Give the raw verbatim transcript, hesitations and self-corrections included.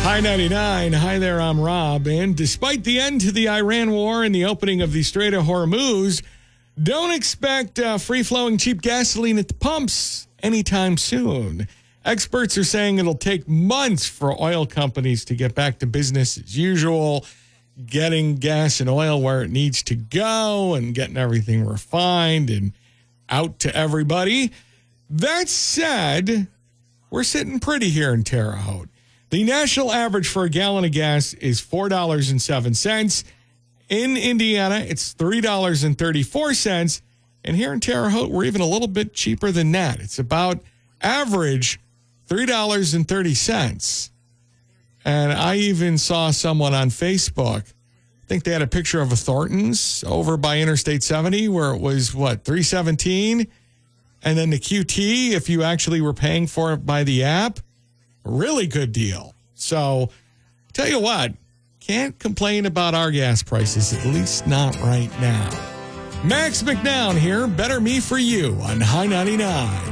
Hi ninety-nine. Hi there, I'm Rob. And despite the end to the Iran war and the opening of the Strait of Hormuz, don't expect uh, free-flowing cheap gasoline at the pumps anytime soon. Experts are saying it'll take months for oil companies to get back to business as usual, getting gas and oil where it needs to go and getting everything refined and out to everybody. That said, we're sitting pretty here in Terre Haute. The national average for a gallon of gas is four dollars and seven cents. In Indiana, it's three dollars and thirty-four cents. And here in Terre Haute, we're even a little bit cheaper than that. It's about average three dollars and thirty cents. And I even saw someone on Facebook, I think they had a picture of a Thornton's over by Interstate seventy where it was, what, three seventeen? And then the Q T, if you actually were paying for it by the app, really good deal. So, tell you what, can't complain about our gas prices, at least not right now. Max McNown here, Better Me For You on High ninety-nine.